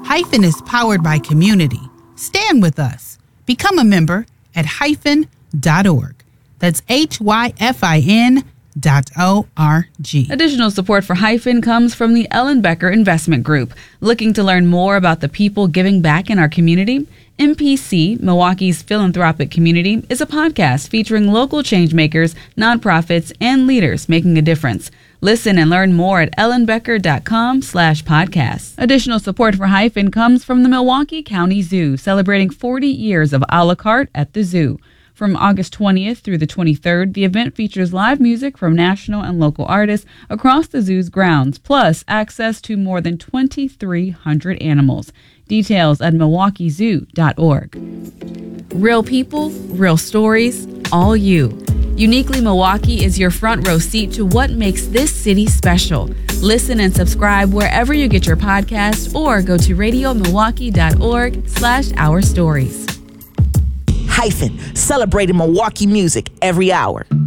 Hyphen is powered by community. Stand with us. Become a member at hyphen.org. That's HYFIN.org. Additional support for Hyphen comes from the Ellen Becker Investment Group. Looking to learn more about the people giving back in our community? MPC, Milwaukee's philanthropic community, is a podcast featuring local changemakers, nonprofits, and leaders making a difference. Listen and learn more at ellenbecker.com/podcasts. Additional support for Hyphen comes from the Milwaukee County Zoo, celebrating 40 years of a la carte at the zoo. From August 20th through the 23rd, the event features live music from national and local artists across the zoo's grounds, plus access to more than 2,300 animals. Details at milwaukeezoo.org. Real people, real stories, all you. Uniquely Milwaukee is your front row seat to what makes this city special. Listen and subscribe wherever you get your podcasts or go to radiomilwaukee.org/ourstories. Hyphen, celebrating Milwaukee music every hour.